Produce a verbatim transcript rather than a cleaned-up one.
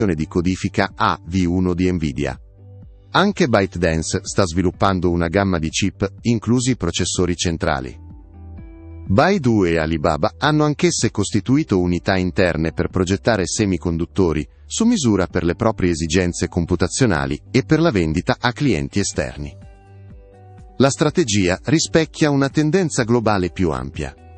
di codifica A V uno di Nvidia. Anche ByteDance sta sviluppando una gamma di chip, inclusi processori centrali. Baidu e Alibaba hanno anch'esse costituito unità interne per progettare semiconduttori su misura per le proprie esigenze computazionali e per la vendita a clienti esterni. La strategia rispecchia una tendenza globale più ampia.